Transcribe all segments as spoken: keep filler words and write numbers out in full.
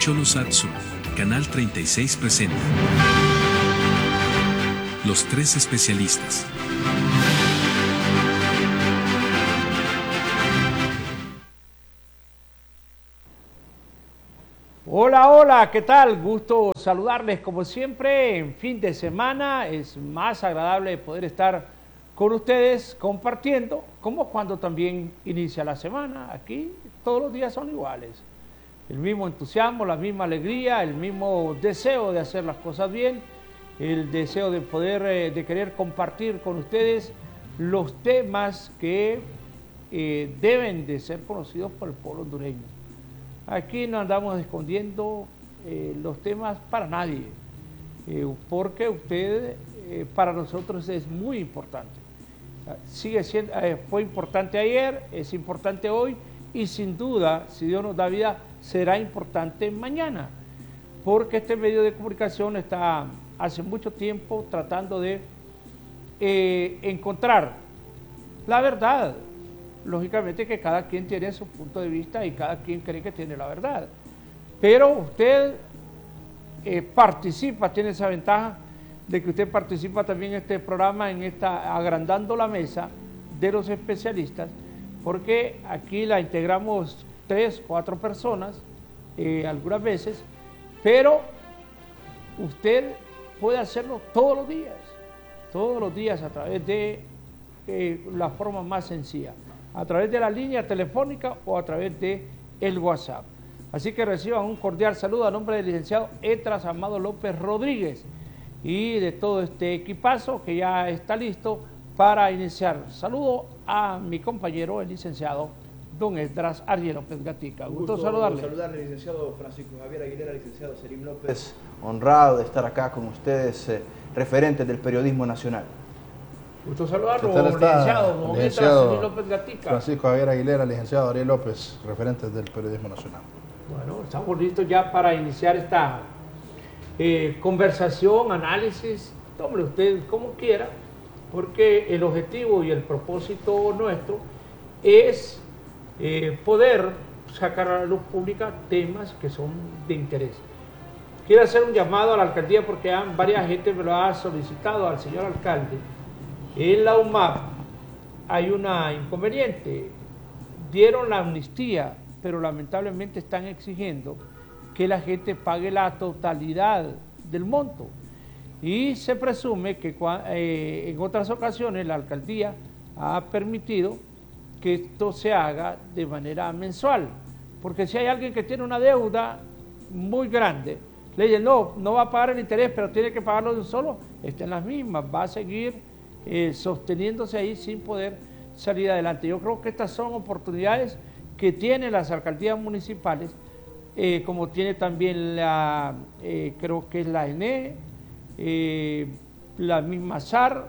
Cholosatsu, Canal treinta y seis presenta Los Tres Especialistas. Hola, hola, ¿qué tal? Gusto saludarles como siempre en fin de semana. Es más agradable poder estar con ustedes compartiendo, como cuando también inicia la semana. Aquí todos los días son iguales. El mismo entusiasmo, la misma alegría, el mismo deseo de hacer las cosas bien, el deseo de poder, eh, de querer compartir con ustedes los temas que eh, deben de ser conocidos por el pueblo hondureño. Aquí no andamos escondiendo eh, los temas para nadie, eh, porque usted eh, para nosotros es muy importante. Sigue siendo, eh, fue importante ayer, es importante hoy y sin duda, si Dios nos da vida, será importante mañana, porque este medio de comunicación está hace mucho tiempo tratando de eh, encontrar la verdad. Lógicamente que cada quien tiene su punto de vista y cada quien cree que tiene la verdad. Pero usted eh, participa, tiene esa ventaja de que usted participa también en este programa, en esta agrandando la mesa de los especialistas, porque aquí la integramos tres, cuatro personas, eh, algunas veces, pero usted puede hacerlo todos los días, todos los días a través de eh, la forma más sencilla, a través de la línea telefónica o a través de el WhatsApp. Así que reciban un cordial saludo a nombre del licenciado Etras Amado López Rodríguez y de todo este equipazo que ya está listo para iniciar. Saludo a mi compañero, el licenciado don Esdras Ariel López Gatica. Gusto, Gusto saludarle. saludarle, licenciado Francisco Javier Aguilera, licenciado Selim López. Honrado de estar acá con ustedes, eh, referentes del periodismo nacional. Gusto saludarlo, licenciado, don licenciado López Gatica. Francisco Javier Aguilera, licenciado Ariel López, referentes del periodismo nacional. Bueno, estamos listos ya para iniciar esta eh, conversación, análisis, tómelo usted como quiera, porque el objetivo y el propósito nuestro es eh, poder sacar a la luz pública temas que son de interés. Quiero hacer un llamado a la alcaldía porque han, varias gente me lo ha solicitado al señor alcalde. En la U M A P hay una inconveniente, dieron la amnistía, pero lamentablemente están exigiendo que la gente pague la totalidad del monto. Y se presume que eh, en otras ocasiones la alcaldía ha permitido que esto se haga de manera mensual, porque si hay alguien que tiene una deuda muy grande, le dicen, no, no va a pagar el interés, pero tiene que pagarlo de un solo, está en las mismas, va a seguir Eh, sosteniéndose ahí sin poder salir adelante. Yo creo que estas son oportunidades que tienen las alcaldías municipales, eh, como tiene también la, eh, creo que es la E N E, eh, la misma S A R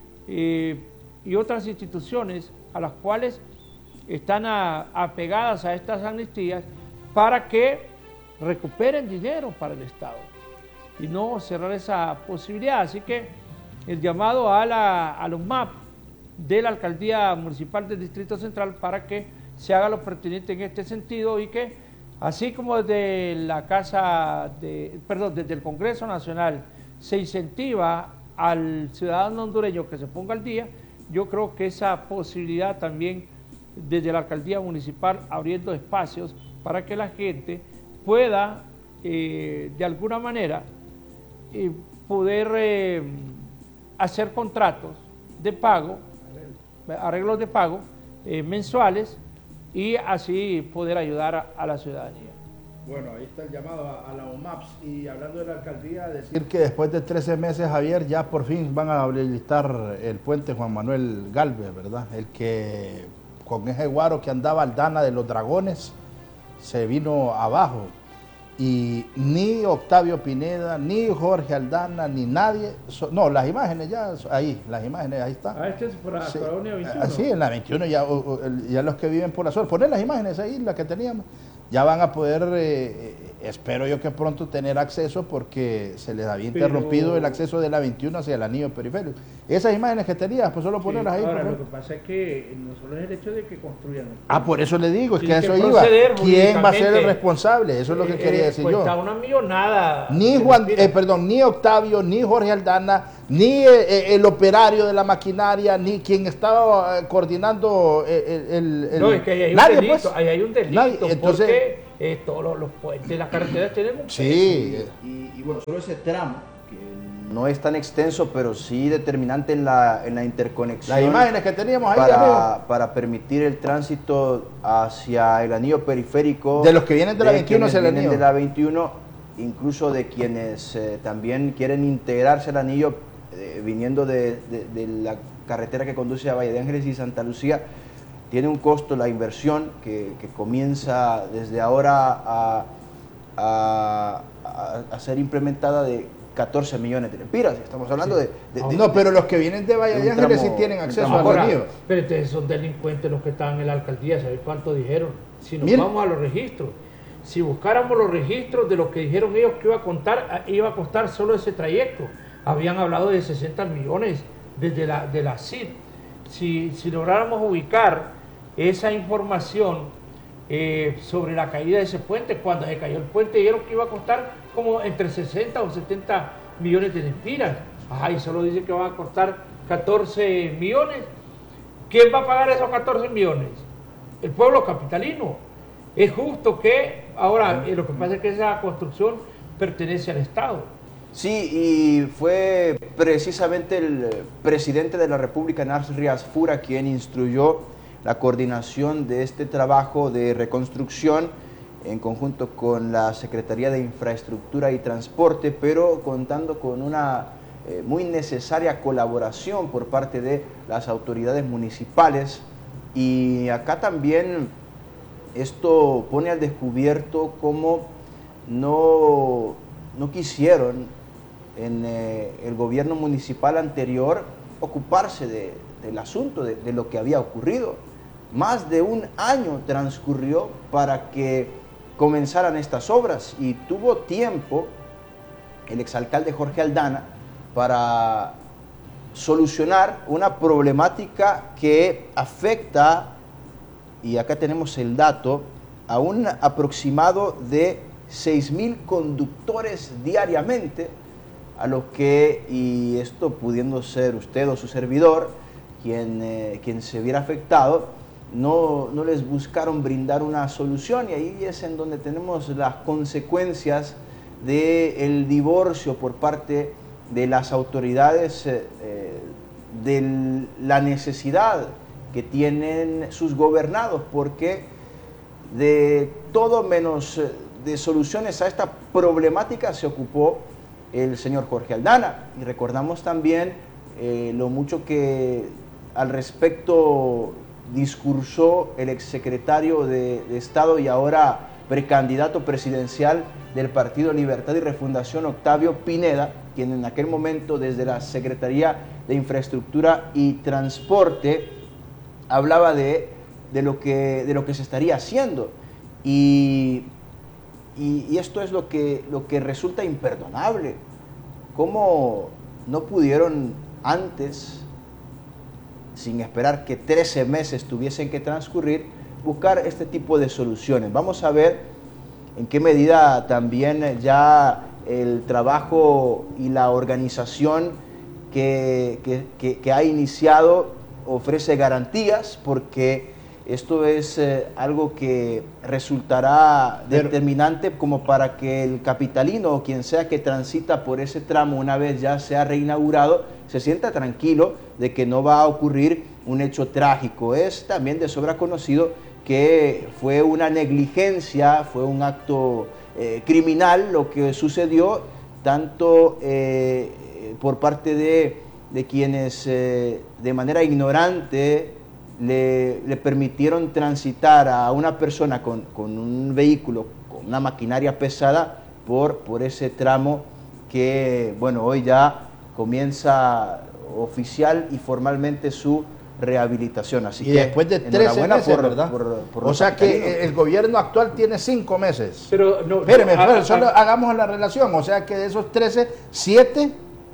eh, y otras instituciones a las cuales están a, apegadas a estas amnistías para que recuperen dinero para el Estado y no cerrar esa posibilidad. Así que el llamado a, la, a los M A P de la Alcaldía Municipal del Distrito Central para que se haga lo pertinente en este sentido y que, así como desde la Casa, de, perdón, desde el Congreso Nacional se incentiva al ciudadano hondureño que se ponga al día, yo creo que esa posibilidad también desde la Alcaldía Municipal abriendo espacios para que la gente pueda eh, de alguna manera eh, poder eh, hacer contratos de pago, arreglos de pago eh, mensuales y así poder ayudar a, a la ciudadanía. Bueno, ahí está el llamado a, a la U M A P y hablando de la alcaldía, decir que después de trece meses, Javier, ya por fin van a habilitar el puente Juan Manuel Galvez, ¿verdad? El que con ese guaro que andaba Aldana de los Dragones se vino abajo. Y ni Octavio Pineda, ni Jorge Aldana, ni nadie, so, no, las imágenes ya, ahí, las imágenes, ahí están. Ah, este es para, sí, para la veintiuno. Sí, en la veintiuno, ya, o, o, ya los que viven por la zona, poner las imágenes ahí, las que teníamos, ya van a poder eh, espero yo que pronto tener acceso porque se les había Pero- interrumpido el acceso de la veintiuno hacia el anillo periférico. Esas imágenes que tenías, pues solo ponerlas ahí. Ahora, por lo que favor. pasa es que no solo es el hecho de que construyan. Ah, por eso le digo, es que Tiene a eso que iba. proceder ¿Quién va a ser el jurídicamente. responsable? Eso es lo que Eh, quería eh, decir pues yo. está una millonada. Ni Se Juan, respira. eh, perdón, ni Octavio, ni Jorge Aldana, ni eh, eh, el operario de la maquinaria, ni quien estaba eh, coordinando eh, el, el- el- No, es que ahí hay un nadie, delito, pues. ahí hay un delito, Nadie, entonces- porque eh, todos los, los puentes, las carreteras tienen un Sí, eh, Y, y bueno, solo ese tramo, que no es tan extenso, pero sí determinante en la, en la interconexión. las imágenes que teníamos ahí, para, amigo, para permitir el tránsito hacia el anillo periférico. de los que vienen de la veintiuno quienes hacia el vienen anillo. de la veintiuno, incluso de quienes eh, también quieren integrarse al anillo eh, viniendo de, de- de la carretera que conduce a Valle de Ángeles y Santa Lucía. Tiene un costo la inversión que, que comienza desde ahora a, a- a- a ser implementada de catorce millones de lempiras. Estamos hablando Sí. de, de- de- No, pero los que vienen de Valle de de un Ángeles sí tramo- tienen un acceso tramo al Ahora, anillo. pero ustedes son delincuentes los que están en la alcaldía, ¿sabes cuánto dijeron? Si nos Mil. vamos a los registros, si buscáramos los registros de lo que dijeron ellos que iba a contar, iba a costar solo ese trayecto. Habían hablado de sesenta millones desde la, de la C I D. Si, si lográramos ubicar esa información eh, sobre la caída de ese puente, cuando se cayó el puente dijeron que iba a costar como entre sesenta o setenta millones de lempiras. Ajá, y solo dice que va a costar catorce millones. ¿Quién va a pagar esos catorce millones? El pueblo capitalino. Es justo que, ahora, eh, lo que pasa es que esa construcción pertenece al Estado. Sí, y fue precisamente el presidente de la República, Nars Rias Fura, quien instruyó la coordinación de este trabajo de reconstrucción en conjunto con la Secretaría de Infraestructura y Transporte, pero contando con una eh, muy necesaria colaboración por parte de las autoridades municipales. Y acá también esto pone al descubierto cómo no, no quisieron en eh, el gobierno municipal anterior ocuparse de, del asunto, de, de lo que había ocurrido. Más de un año transcurrió para que comenzaran estas obras y tuvo tiempo el exalcalde Jorge Aldana para solucionar una problemática que afecta, y acá tenemos el dato, a un aproximado de seis mil conductores diariamente, a los que, y esto pudiendo ser usted o su servidor, quien, eh, quien se viera afectado, no, no les buscaron brindar una solución, y ahí es en donde tenemos las consecuencias del divorcio por parte de las autoridades, eh, eh, de la necesidad que tienen sus gobernados, porque de todo menos eh, de soluciones a esta problemática se ocupó el señor Jorge Aldana. Y recordamos también eh, lo mucho que al respecto discursó el exsecretario de, de Estado y ahora precandidato presidencial del Partido Libertad y Refundación, Octavio Pineda, quien en aquel momento desde la Secretaría de Infraestructura y Transporte hablaba de, de, lo, que, de lo que se estaría haciendo. Y, y, y esto es lo que, lo que resulta imperdonable. ¿Cómo no pudieron antes, sin esperar que trece meses tuviesen que transcurrir, buscar este tipo de soluciones? Vamos a ver en qué medida también ya el trabajo y la organización que, que, que, que ha iniciado ofrece garantías, porque esto es eh, algo que resultará determinante como para que el capitalino o quien sea que transita por ese tramo, una vez ya sea reinaugurado, se sienta tranquilo de que no va a ocurrir un hecho trágico. Es también de sobra conocido que fue una negligencia, fue un acto eh, criminal lo que sucedió, tanto eh, por parte de, de quienes eh, de manera ignorante le, le permitieron transitar a una persona con, con un vehículo, con una maquinaria pesada, por, por ese tramo que, bueno, hoy ya comienza oficial y formalmente su rehabilitación. Así Y que después de trece enhorabuena meses, por- ¿verdad? por- por o los sea que capitalinos. el gobierno actual tiene cinco meses. Pero no, Espéreme, no, espéreme, a- solo a- hagamos la relación. O sea que de esos trece, siete,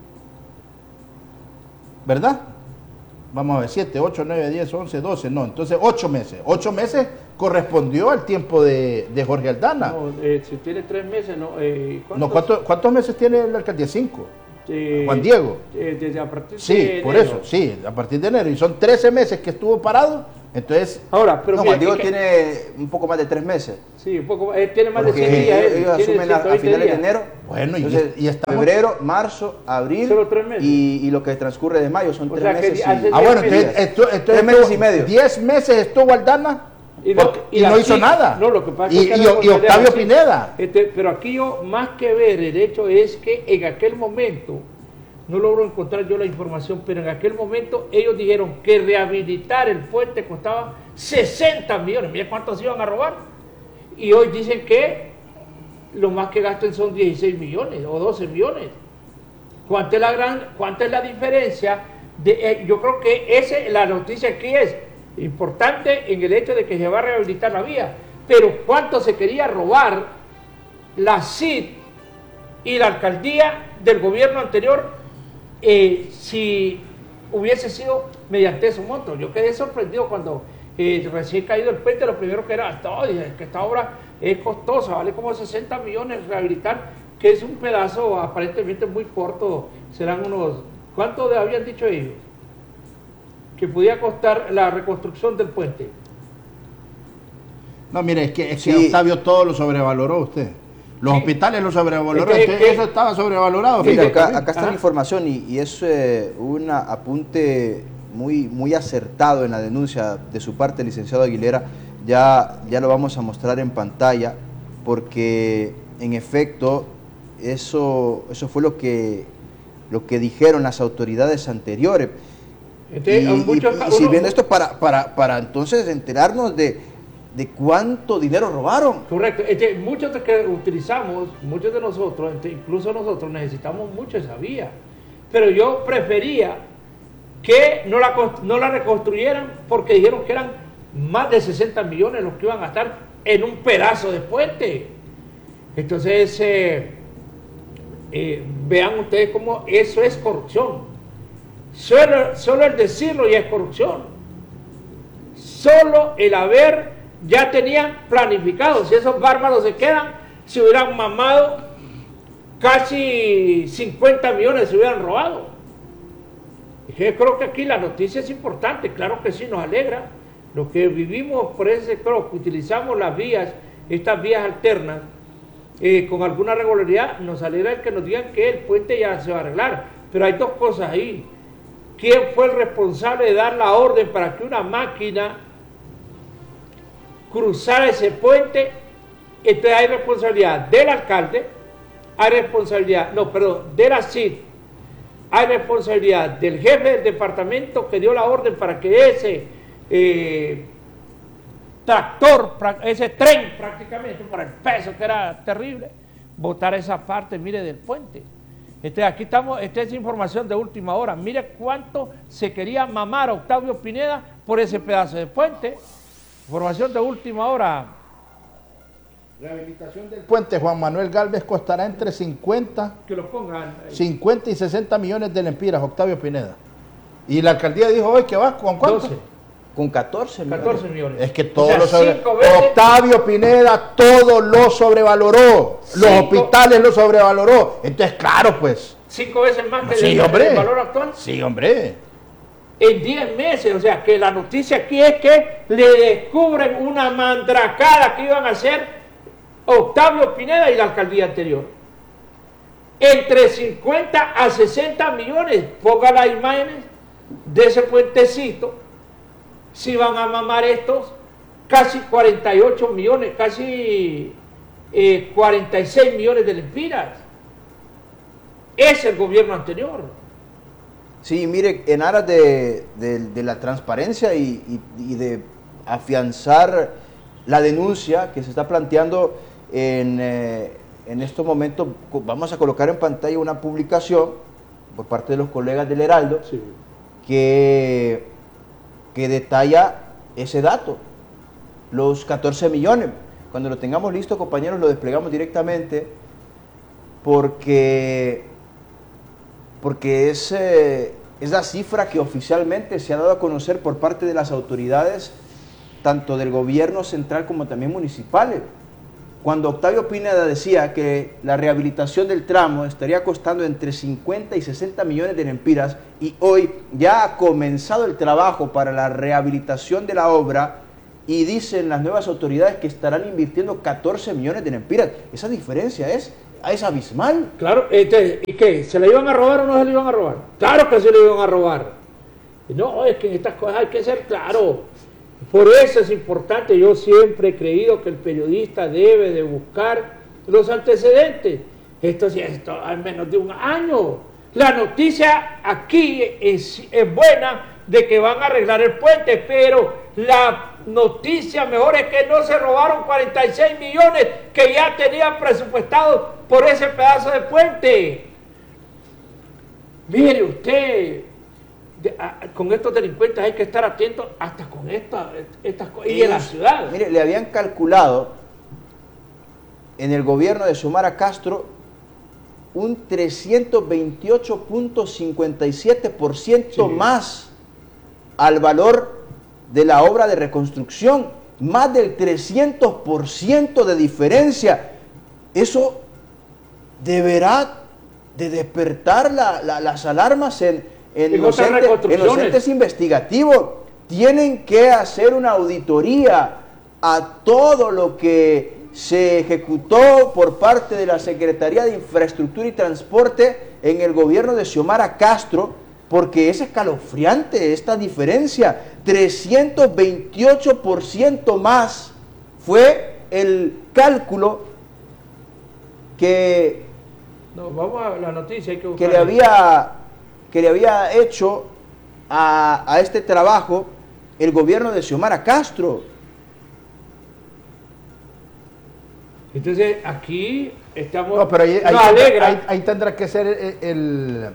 ¿verdad? Vamos a ver, siete, ocho, nueve, diez, once, doce, no, entonces ocho meses. ocho meses correspondió al tiempo de, de Jorge Aldana. no, eh, si tiene tres meses, no. Eh, No, ¿cuántos, ¿Cuántos meses tiene la alcaldía? Cinco. Eh, Juan Diego. eh, desde a partir Sí, de por enero. eso, sí, a partir de enero. Y son trece meses que estuvo parado, entonces... Ahora, pero No, mira, Juan Diego es que- tiene un poco más de tres meses. Sí, un poco, eh, tiene más Porque de cien días. ellos, él, ellos tiene asumen a, a ciento veinte finales de días. enero. Bueno, y- Entonces, y estamos- febrero, marzo, abril Solo tres meses. y, y lo que transcurre de mayo son O tres sea, que meses. hace y- Ah, bueno, diez entonces, meses. esto, esto Tres estuvo- meses y medio. diez meses estuvo Aldana Y no- porque- y y no aquí- hizo nada. no, lo que pasa y, es que y- la y responsabilidad Octavio sí. Pineda. Este, pero aquí yo, más que ver, el hecho es que en aquel momento, no logro encontrar yo la información, pero en aquel momento ellos dijeron que rehabilitar el puente costaba sesenta millones. Mira cuántos iban a robar. Y hoy dicen que lo más que gasten son dieciséis millones o doce millones. ¿Cuánta es la, gran, cuánta es la diferencia? De, eh, yo creo que esa, la noticia aquí es importante en el hecho de que se va a rehabilitar la vía, pero cuánto se quería robar la C I D y la alcaldía del gobierno anterior eh, si hubiese sido mediante esos montos. Yo quedé sorprendido cuando eh, recién caído el puente, lo primero que era, "No, dije, que esta obra es costosa, vale como sesenta millones rehabilitar", que es un pedazo aparentemente muy corto, serán unos, ¿cuánto habían dicho ellos? Que podía costar la reconstrucción del puente. No, mire, es que, es que Sí. Octavio todo lo sobrevaloró usted. Los Sí. hospitales lo sobrevaloró, Es que- entonces es que- eso estaba sobrevalorado. Mira, fíjate. acá, acá está Ajá. la información y, y es eh, un apunte muy, muy acertado en la denuncia de su parte, licenciado Aguilera. Ya, ya lo vamos a mostrar en pantalla porque en efecto eso, eso fue lo que, lo que dijeron las autoridades anteriores. Entonces, y, a muchos- y- y sirviendo uno- esto para, para, para entonces enterarnos de, de cuánto dinero robaron. Correcto. Este, muchos de que utilizamos, muchos de nosotros, este, incluso nosotros, necesitamos mucho esa vía. Pero yo prefería que no la, cons- no la reconstruyeran porque dijeron que eran más de sesenta millones los que iban a estar en un pedazo de puente. Entonces, eh, eh, vean ustedes cómo eso es corrupción. Solo, solo el decirlo ya es corrupción. Solo el haber, ya tenían planificado. Si esos bárbaros se quedan, se hubieran mamado casi cincuenta millones, se hubieran robado. Yo creo que aquí la noticia es importante, claro que sí, nos alegra. Los que vivimos por ese sector, que utilizamos las vías, estas vías alternas, eh, con alguna regularidad, nos alegra el que nos digan que el puente ya se va a arreglar. Pero hay dos cosas ahí. ¿Quién fue el responsable de dar la orden para que una máquina cruzara ese puente? Entonces hay responsabilidad del alcalde, hay responsabilidad, no, perdón, de la C I D, hay responsabilidad del jefe del departamento que dio la orden para que ese eh, tractor, pra- ese tren prácticamente, por el peso que era terrible, botara esa parte, mire, del puente. Este, aquí estamos, esta es información de última hora. Mire cuánto se quería mamar a Octavio Pineda por ese pedazo de puente. Información de última hora. Rehabilitación del puente Juan Manuel Gálvez costará entre cincuenta, Que lo pongan. ahí. cincuenta y sesenta millones de lempiras, Octavio Pineda. Y la alcaldía dijo hoy que va, ¿con cuánto? doce, Con catorce millones. catorce millones. Es que O todo sea, lo sobre... cinco veces- Octavio Pineda todo lo sobrevaloró. Los Cinco- hospitales lo sobrevaloró. Entonces, claro, pues. Cinco veces más que Sí, el, hombre. el valor actual. Sí, hombre. En diez meses, o sea que la noticia aquí es que le descubren una mandracada que iban a hacer Octavio Pineda y la alcaldía anterior. Entre cincuenta a sesenta millones, ponga las imágenes de ese puentecito, si van a mamar estos casi cuarenta y ocho millones, casi eh, cuarenta y seis millones de lempiras. Es el gobierno anterior. Sí, mire, en aras de, de- de la transparencia y, y- y de afianzar la denuncia que se está planteando en, eh, en estos momentos, co- vamos a colocar en pantalla una publicación por parte de los colegas del Heraldo Sí. que que detalla ese dato, los catorce millones. Cuando lo tengamos listo, compañeros, lo desplegamos directamente porque, porque es, eh, es la cifra que oficialmente se ha dado a conocer por parte de las autoridades, tanto del gobierno central como también municipales. Cuando Octavio Pineda decía que la rehabilitación del tramo estaría costando entre cincuenta y sesenta millones de lempiras, y hoy ya ha comenzado el trabajo para la rehabilitación de la obra, y dicen las nuevas autoridades que estarán invirtiendo catorce millones de lempiras. Esa diferencia es, es abismal. Claro, este, ¿y qué? ¿Se la iban a robar o no se la iban a robar? Claro que se la iban a robar. No, es que en estas cosas hay que ser claro. Por eso es importante, yo siempre he creído que el periodista debe de buscar los antecedentes. Esto sí, esto en menos de un año. La noticia aquí es, es buena de que van a arreglar el puente, pero la noticia mejor es que no se robaron cuarenta y seis millones que ya tenían presupuestados por ese pedazo de puente. Mire usted, de, a, con estos delincuentes hay que estar atentos hasta con esta, estas cosas. Y en la ciudad. Mire, le habían calculado en el gobierno de Xiomara Castro un trescientos veintiocho punto cincuenta y siete por ciento sí. más al valor de la obra de reconstrucción, más del trescientos por ciento de diferencia. Eso deberá de despertar la, la, las alarmas en, en, en, los entes, en los entes investigativos. Tienen que hacer una auditoría a todo lo que se ejecutó por parte de la Secretaría de Infraestructura y Transporte en el gobierno de Xiomara Castro, porque es escalofriante esta diferencia. trescientos veintiocho por ciento más fue el cálculo que, no, vamos a la noticia, hay que, que, le, había, que le había hecho a, a este trabajo el gobierno de Xiomara Castro. Entonces aquí estamos... No, pero ahí, ahí, no, tendrá, ahí, ahí tendrá que ser el... el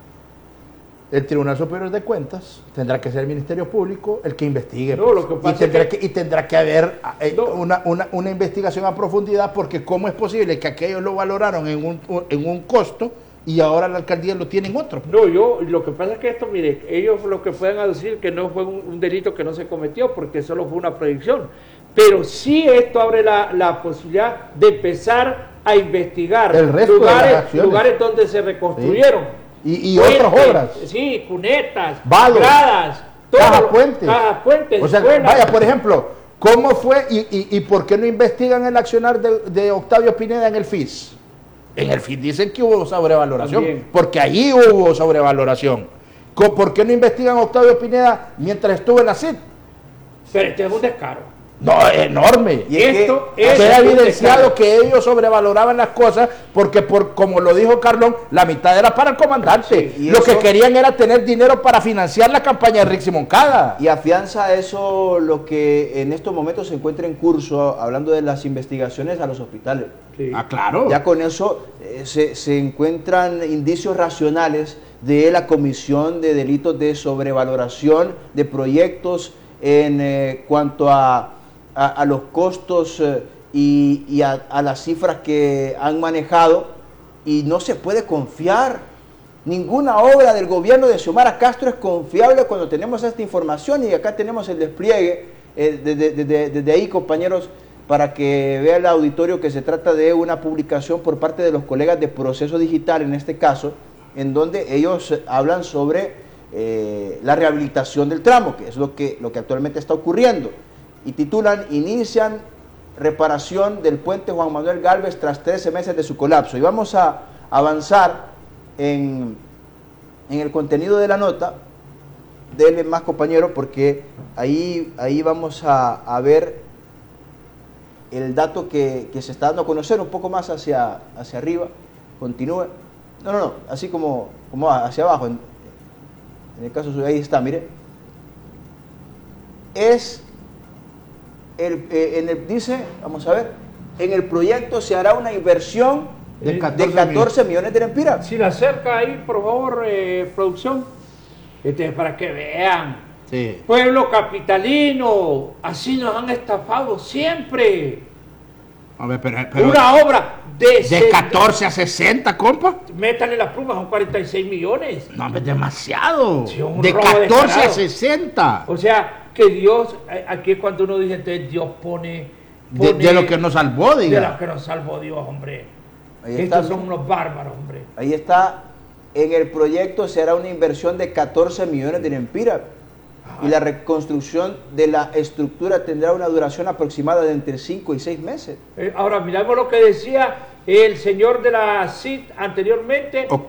El Tribunal Superior de Cuentas, tendrá que ser el Ministerio Público el que investigue. No, lo que pasa y, tendrá es que, que, y tendrá que haber eh, no. una, una, una investigación a profundidad, porque ¿cómo es posible que aquellos lo valoraron en un, en un costo y ahora la alcaldía lo tiene en otro? No, yo, lo que pasa es que esto, mire, ellos lo que pueden decir que no fue un, un delito que no se cometió, porque solo fue una predicción. Pero sí esto abre la, la posibilidad de empezar a investigar el resto lugares, de las acciones. lugares donde se reconstruyeron. Sí. Y, y otras obras. Sí, cunetas, valos, gradas, cajas puentes. Cajas puentes, o sea, escuelas. Vaya, por ejemplo, ¿cómo fue y, y, y por qué no investigan el accionar de, de Octavio Pineda en el F I S? En el F I S dicen que hubo sobrevaloración, También. porque allí hubo sobrevaloración. ¿Por qué no investigan a Octavio Pineda mientras estuvo en la C I D? Pero este es un descaro. No, es enorme. Y esto es se ha evidenciado que ellos sobrevaloraban las cosas porque, por como lo dijo Carlón, la mitad era para el comandante. Sí, lo eso, que querían era tener dinero para financiar la campaña de Rixi Moncada. Y afianza eso lo que en estos momentos se encuentra en curso, hablando de las investigaciones a los hospitales. Sí. Ah, claro. Ya con eso eh, se, se encuentran indicios racionales de la comisión de delitos de sobrevaloración de proyectos en eh, cuanto a A, a los costos eh, y, y a, a las cifras que han manejado, y no se puede confiar. Ninguna obra del gobierno de Xiomara Castro es confiable cuando tenemos esta información, y acá tenemos el despliegue eh, desde de, de, de, de ahí, compañeros, para que vea el auditorio que se trata de una publicación por parte de los colegas de Proceso Digital, en este caso, en donde ellos hablan sobre eh, la rehabilitación del tramo, que es lo que, lo que actualmente está ocurriendo. Y titulan: inician reparación del puente Juan Manuel Gálvez tras trece meses de su colapso. Y vamos a avanzar en, en el contenido de la nota. Denle más, compañero, porque ahí, ahí vamos a, a ver el dato que, que se está dando a conocer un poco más hacia, hacia arriba. Continúe. No, no, no, así como, como hacia abajo. En, en el caso suyo, ahí está, mire. Es... El, eh, en el, dice, vamos a ver, en el proyecto se hará una inversión de catorce, de catorce millones de lempiras. Si la acerca ahí, por favor, eh, producción, este, para que vean. Sí. Pueblo capitalino, así nos han estafado siempre. A ver, pero, pero Una obra de, de catorce a sesenta, compa. Métanle las plumas, son cuarenta y seis millones. No, es demasiado. Sí, un de robo catorce a descarado. sesenta. O sea, que Dios, eh, aquí es cuando uno dice, entonces Dios pone... De, pone de lo que nos salvó, de diga. lo que nos salvó Dios, hombre. Ahí está, Estos son unos bárbaros, hombre. Ahí está, en el proyecto se hará una inversión de catorce millones de lempiras y la reconstrucción de la estructura tendrá una duración aproximada de entre cinco y seis meses. Eh, ahora, miramos lo que decía el señor de la C I T anteriormente. Ok.